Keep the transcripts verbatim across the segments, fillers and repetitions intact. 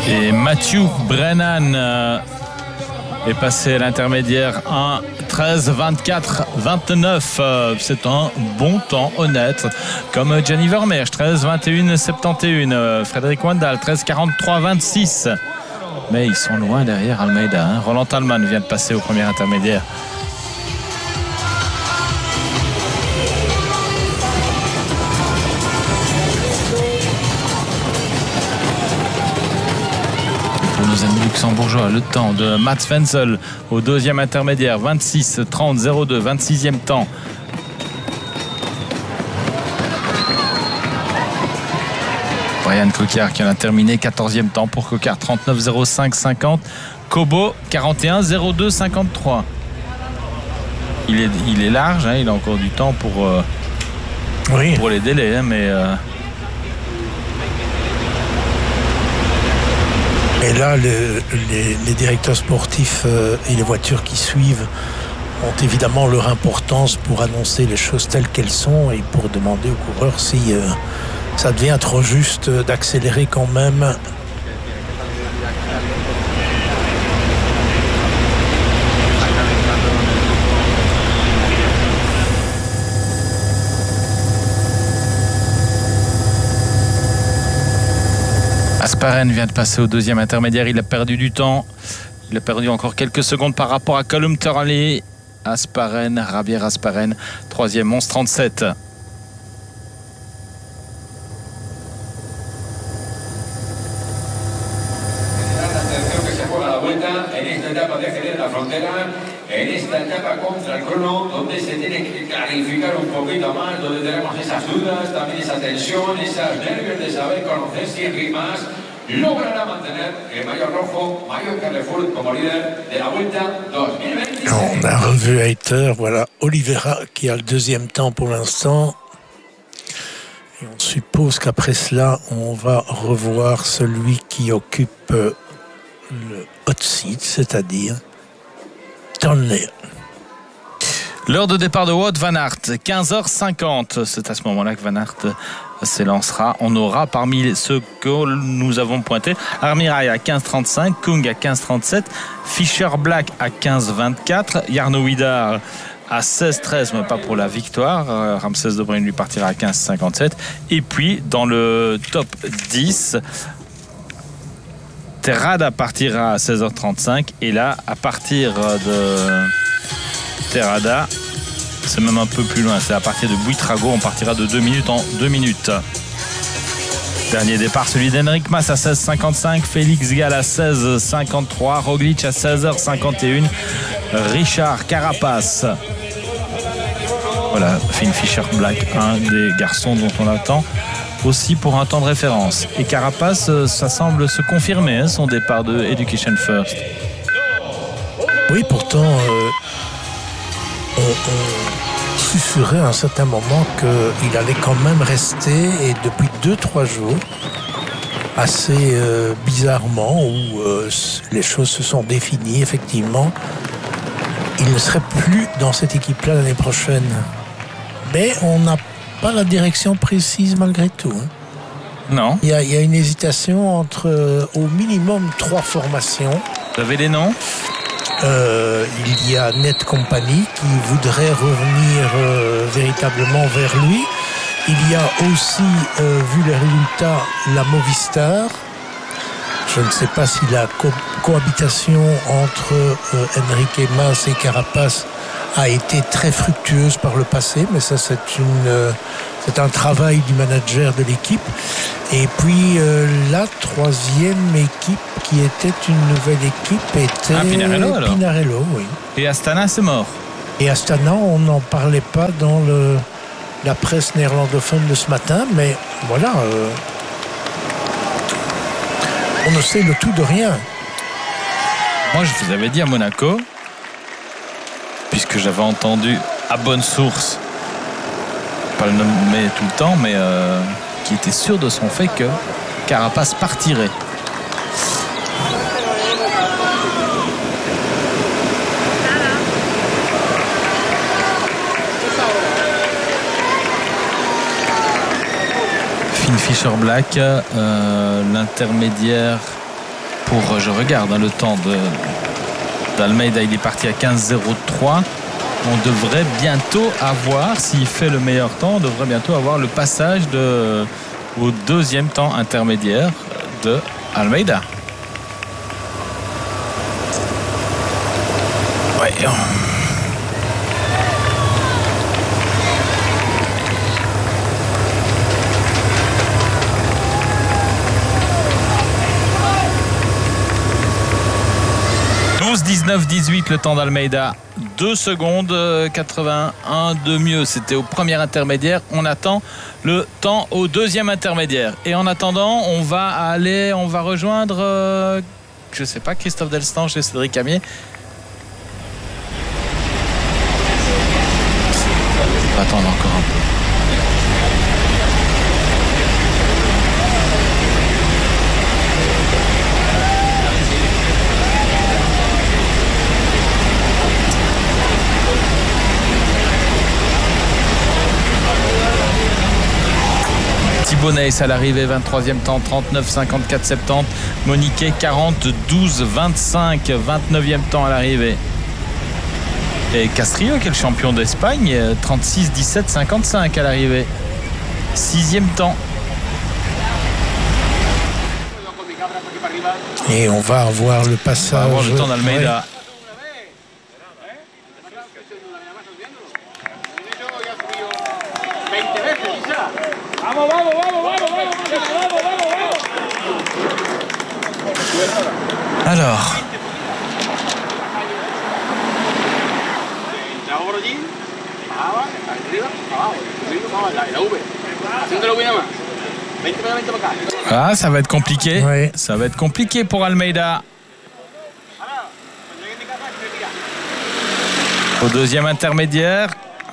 Et Matthew Brennan euh, est passé à l'intermédiaire un treize vingt-quatre vingt-neuf. Euh, c'est un bon temps honnête, comme Gianni Vermeersch, treize vingt et un soixante et un. Euh, Frédéric Wendal, treize quarante-trois vingt-six. Mais ils sont loin derrière Almeida. Hein. Roland Tallman vient de passer au premier intermédiaire. Nos amis luxembourgeois, le temps de Mats Wenzel au deuxième intermédiaire, vingt-six trente zéro deux, vingt-sixième temps. Brian Coquard qui en a terminé, quatorzième temps pour Coquard, trente-neuf zéro cinq cinquante. Kobo, quarante et un zéro deux cinquante-trois. Il est, il est large, hein, il a encore du temps pour, euh, oui. pour les délais, hein, mais... Euh, Et là, le, les, les directeurs sportifs euh, et les voitures qui suivent ont évidemment leur importance pour annoncer les choses telles qu'elles sont et pour demander aux coureurs si euh, ça devient trop juste d'accélérer quand même. Asparen vient de passer au deuxième intermédiaire, il a perdu du temps, il a perdu encore quelques secondes par rapport à Colum Turley. Asparen, Javier Asparen, troisième, onze trente-sept. En esta etapa contra el crono, donde se tiene que clarificar un poquito más, donde tenemos esas dudas, también esa tensión, esos nervios de saber conocer si Enric Mas logrará mantener el maillot rojo, maillot Carrefour como líder de la Vuelta deux mille vingt-six. On a revu Hayter, voilà Oliveira qui a le deuxième temps pour l'instant. Et on suppose qu'après cela, on va revoir celui qui occupe le hot seat, c'est-à-dire Tonley. L'heure de départ de Wout van Aert, quinze heures cinquante. C'est à ce moment-là que Van Aert s'élancera. On aura parmi ceux que nous avons pointés Armirail à quinze trente-cinq, Kung à quinze trente-sept, Fischer Black à quinze vingt-quatre, Jarno Widar à seize treize, mais pas pour la victoire. Ramsès de Bruyne lui partira à quinze cinquante-sept. Et puis dans le top dix, Terrada partira à seize heures trente-cinq. Et là, à partir de Terrada, c'est même un peu plus loin, c'est à partir de Buitrago, on partira de deux minutes en deux minutes. Dernier départ, celui d'Enric Mas à seize cinquante-cinq, Félix Gall à seize cinquante-trois, Roglic à seize heures cinquante et un, Richard Carapace. Voilà, Finn Fischer Black, un des garçons dont on attend aussi pour un temps de référence. Et Carapace, ça semble se confirmer, hein, son départ de Education First. Oui, pourtant, euh, on, on susurrait à un certain moment qu'il allait quand même rester, et depuis deux trois jours, assez euh, bizarrement, où euh, les choses se sont définies, effectivement, il ne serait plus dans cette équipe-là l'année prochaine. Mais on n'a pas la direction précise malgré tout. Hein. Non. Il y, y a une hésitation entre euh, au minimum trois formations. Vous avez des noms ? Euh, il y a Net Company qui voudrait revenir euh, véritablement vers lui. Il y a aussi, euh, vu les résultats, la Movistar. Je ne sais pas si la co- cohabitation entre euh, Enric Mas et Carapace a été très fructueuse par le passé, mais ça c'est une euh, c'est un travail du manager de l'équipe. Et puis euh, la troisième équipe qui était une nouvelle équipe était ah, Pinarello, alors. Pinarello, oui. Et Astana, c'est mort. Et Astana, on n'en parlait pas dans le la presse néerlandophone de ce matin, mais voilà, euh, on ne sait le tout de rien. Moi, je vous avais dit à Monaco, puisque j'avais entendu à bonne source, pas le nommer tout le temps, mais euh, qui était sûr de son fait que Carapace partirait. Finn Fischer Black, euh, l'intermédiaire pour, je regarde hein, le temps de, d'Almeida, il est parti à quinze zéro trois. On devrait bientôt avoir, s'il fait le meilleur temps, on devrait bientôt avoir le passage de, au deuxième temps intermédiaire de Almeida. Ouais. douze dix-neuf dix-huit le temps d'Almeida. deux secondes quatre-vingt-un de mieux. C'était au premier intermédiaire. On attend le temps au deuxième intermédiaire. Et en attendant, on va aller, on va rejoindre, euh, je sais pas, Christophe Delstange et Cédric Camier. On va attendre encore un peu. Thibaut Neyss à l'arrivée, vingt-troisième temps, trente-neuf cinquante-quatre soixante-dix. Moniquet, quarante douze vingt-cinq, vingt-neuvième temps à l'arrivée. Et Castrillo, qui est le champion d'Espagne, trente-six dix-sept cinquante-cinq à l'arrivée. Sixième temps. Et on va avoir le passage. On va avoir le temps d'Almeida. Ouais. Alors. Ah, ça va être compliqué. Ouais. Ça va être compliqué pour Almeida. Au deuxième intermédiaire.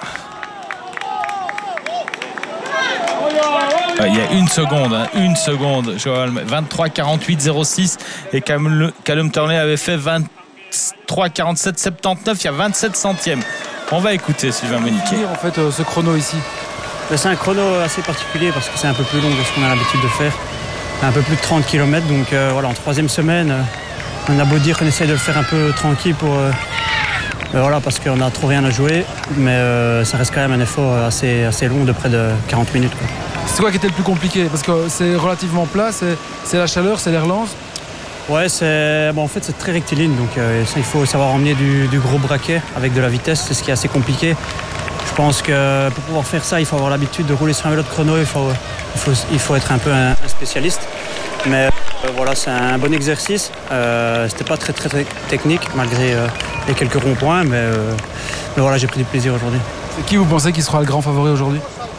Il y a une seconde, hein, une seconde, Joël. vingt-trois quarante-huit zéro six et Callum, Callum Turnley avait fait vingt-trois quarante-sept soixante-dix-neuf, il y a vingt-sept centièmes. On va écouter Sylvain Moniquet. En fait, euh, ce chrono ici. C'est un chrono assez particulier parce que c'est un peu plus long que ce qu'on a l'habitude de faire. Un peu plus de trente kilomètres, donc euh, voilà, en troisième semaine, euh, on a beau dire qu'on essaie de le faire un peu tranquille pour, euh, euh, voilà, parce qu'on n'a trop rien à jouer, mais euh, ça reste quand même un effort assez, assez long de près de quarante minutes. Quoi. C'est quoi qui était le plus compliqué? Parce que c'est relativement plat, c'est, c'est la chaleur, c'est les relances. Ouais, c'est, bon, en fait c'est très rectiligne, donc euh, ça, il faut savoir emmener du, du gros braquet avec de la vitesse, c'est ce qui est assez compliqué. Je pense que pour pouvoir faire ça, il faut avoir l'habitude de rouler sur un vélo de chrono, il faut, il faut, il faut être un peu un, un spécialiste. Mais euh, voilà, c'est un bon exercice. Euh, c'était pas très, très très technique malgré euh, les quelques ronds-points, mais, euh, mais voilà, j'ai pris du plaisir aujourd'hui. C'est qui vous pensez qui sera le grand favori aujourd'hui?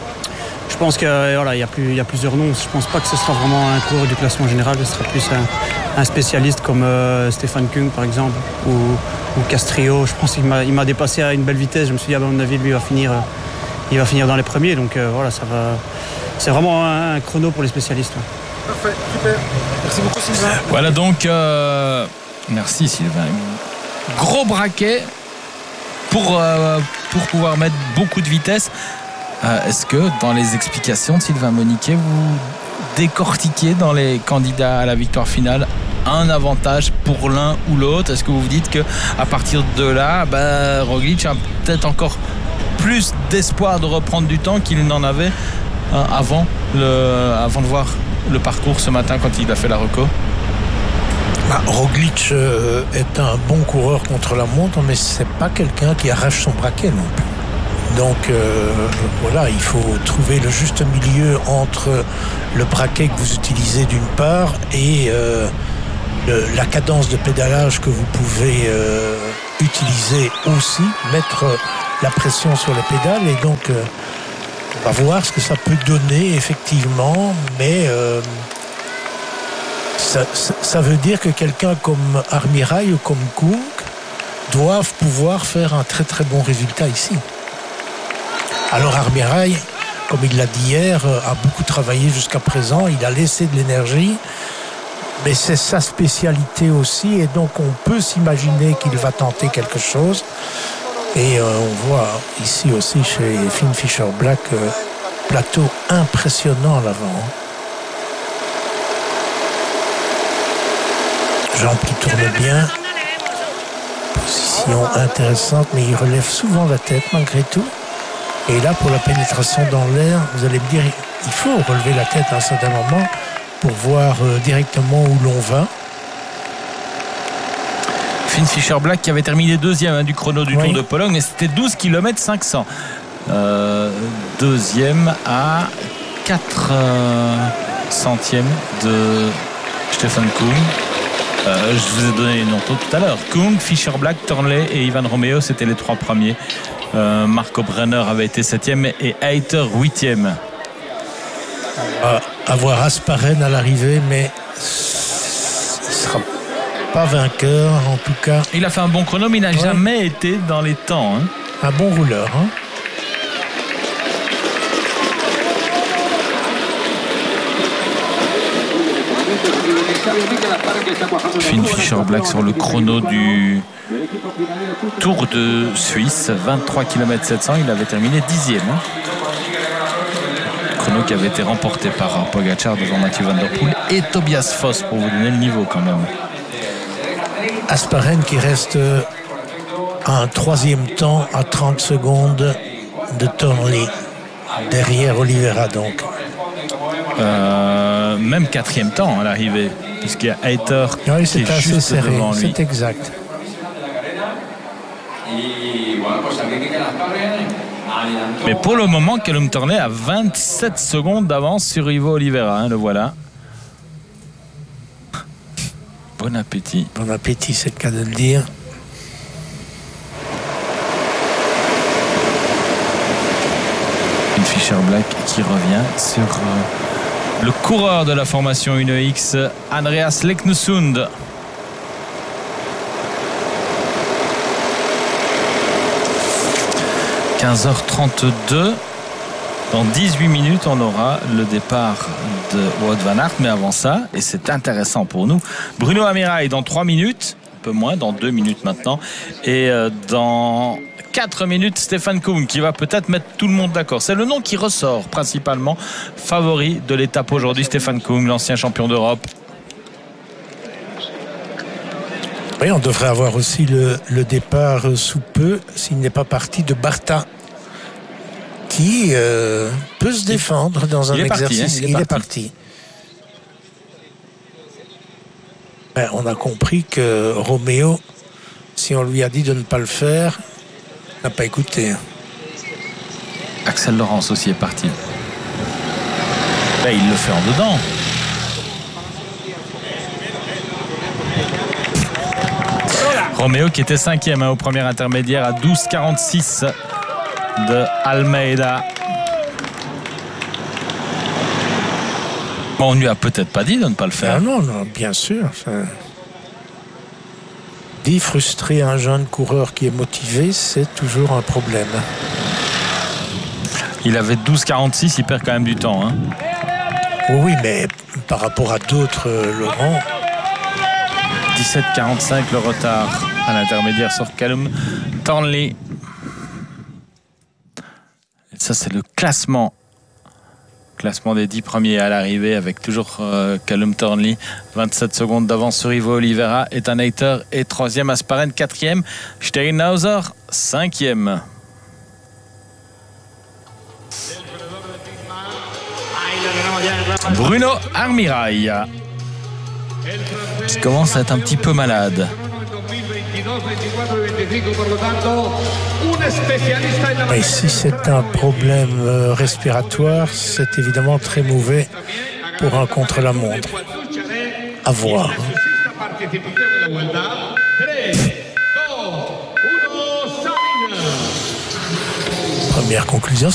Je pense qu'il voilà, y, a plus, y a plusieurs noms. Je pense pas que ce sera vraiment un coureur du classement général. Ce sera plus un, un spécialiste comme euh, Stéphane Kung par exemple ou, ou Castrillo. Je pense qu'il m'a, il m'a dépassé à une belle vitesse. Je me suis dit à mon avis lui il va finir, euh, il va finir dans les premiers. Donc euh, voilà, ça va. C'est vraiment un, un chrono pour les spécialistes. Ouais. Parfait, super. Merci beaucoup Sylvain. Voilà donc, euh, merci Sylvain. Gros braquet pour, euh, pour pouvoir mettre beaucoup de vitesse. Euh, est-ce que dans les explications de Sylvain Moniquet, vous décortiquez dans les candidats à la victoire finale un avantage pour l'un ou l'autre? Est-ce que vous vous dites qu'à partir de là, bah, Roglic a peut-être encore plus d'espoir de reprendre du temps qu'il n'en avait euh, avant, le, avant de voir le parcours ce matin quand il a fait la reco? Bah, Roglic euh, est un bon coureur contre la montre, mais c'est pas quelqu'un qui arrache son braquet non plus. Donc euh, voilà, il faut trouver le juste milieu entre le braquet que vous utilisez d'une part et euh, le, la cadence de pédalage que vous pouvez euh, utiliser aussi, mettre la pression sur les pédales. Et donc euh, on va voir ce que ça peut donner effectivement, mais euh, ça, ça, ça veut dire que quelqu'un comme Armirail ou comme Kung doivent pouvoir faire un très très bon résultat ici. Alors Armirail, comme il l'a dit hier, a beaucoup travaillé jusqu'à présent, il a laissé de l'énergie, mais c'est sa spécialité aussi, et donc on peut s'imaginer qu'il va tenter quelque chose. Et euh, on voit ici aussi chez Finn Fisher Black, euh, plateau impressionnant à l'avant. Jambe qui tourne bien. Position intéressante, mais il relève souvent la tête malgré tout. Et là, pour la pénétration dans l'air, vous allez me dire, il faut relever la tête à un certain moment pour voir euh, directement où l'on va. Finn Fischer-Black qui avait terminé deuxième hein, du chrono du oui. Tour de Pologne, mais c'était douze kilomètres cinq cents. Euh, deuxième à quatre euh, centièmes de Stefan Kung. Euh, je vous ai donné les noms tout à l'heure. Kung, Fischer-Black, Thornley et Ivan Romeo, c'était les trois premiers. Euh, Marco Brenner avait été septième et Hayter huitième. Euh, avoir Asparen à l'arrivée, mais il ne sera pas vainqueur en tout cas. Il a fait un bon chrono, mais il n'a ouais. jamais été dans les temps. Hein. Un bon rouleur. Hein. Finn Fischer-Black sur le chrono du Tour de Suisse, vingt-trois kilomètres sept cents, il avait terminé dixième. Hein. Chrono qui avait été remporté par Pogacar devant Mathieu Van Der Poel et Tobias Foss pour vous donner le niveau quand même. Asparen qui reste à un troisième temps à trente secondes de Thornley derrière Oliveira donc. Euh, même quatrième temps à l'arrivée puisqu'il y a Hayter oui, qui est assez juste serré, devant lui. C'est exact. Mais pour le moment, Callum Thornley a vingt-sept secondes d'avance sur Ivo Oliveira. Hein, le voilà. Bon appétit. Bon appétit, c'est le cas de le dire. Une Fischer-Black qui revient sur euh, le coureur de la formation Uno X, Andreas Leknessund. quinze heures trente-deux. Dans dix-huit minutes, on aura le départ de Wout van Aert. Mais avant ça, et c'est intéressant pour nous, Bruno Amirail dans trois minutes, un peu moins, dans deux minutes maintenant. Et dans quatre minutes, Stefan Kung qui va peut-être mettre tout le monde d'accord. C'est le nom qui ressort principalement. Favori de l'étape aujourd'hui, Stefan Kung, l'ancien champion d'Europe. Oui, on devrait avoir aussi le, le départ sous peu, s'il n'est pas parti, de Barta, qui euh, peut se défendre dans un il exercice. Parti, hein, il, est, il parti. est parti. Ben, on a compris que Roméo, si on lui a dit de ne pas le faire, n'a pas écouté. Axel Laurence aussi est parti. Ben, il le fait en dedans. Roméo qui était cinquième hein, au premier intermédiaire à douze quarante-six de Almeida. Bon, on lui a peut-être pas dit de ne pas le faire. Ah non, non, bien sûr. Ça... Dit frustrer un jeune coureur qui est motivé, c'est toujours un problème. Il avait douze quarante-six, il perd quand même du temps. Hein. Oui, mais par rapport à d'autres, euh, Laurent... dix-sept quarante-cinq le retard à l'intermédiaire sur Callum Thornley. Et ça c'est le classement classement des dix premiers à l'arrivée avec toujours euh, Callum Thornley, vingt-sept secondes d'avance sur Ivo Oliveira, Ethan Hayter et troisième, Asparen quatrième, Steinhauser cinquième. Bruno Armirail qui commence à être un petit peu malade. Et si c'est un problème euh, respiratoire, c'est évidemment très mauvais pour un contre-la-montre. À voir. Première conclusion.